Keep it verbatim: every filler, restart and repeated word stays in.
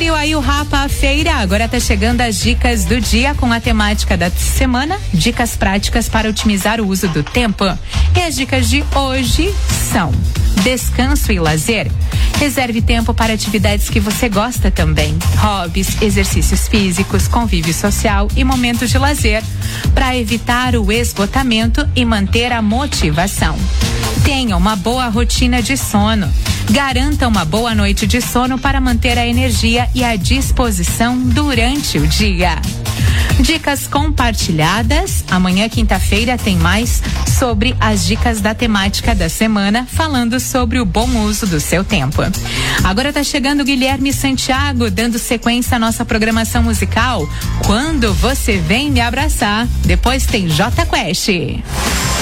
Saiu aí o Rapa Feira, agora tá chegando as dicas do dia com a temática da semana, dicas práticas para otimizar o uso do tempo. E as dicas de hoje são: descanso e lazer. Reserve tempo para atividades que você gosta também. Hobbies, exercícios físicos, convívio social e momentos de lazer, para evitar o esgotamento e manter a motivação. Tenha uma boa rotina de sono. Garanta uma boa noite de sono para manter a energia e a disposição durante o dia. Dicas compartilhadas. Amanhã, quinta-feira, tem mais sobre as dicas da temática da semana, falando sobre o bom uso do seu tempo. Agora tá chegando o Guilherme Santiago, dando sequência à nossa programação musical. Quando Você Vem Me Abraçar. Depois tem Jota Quest.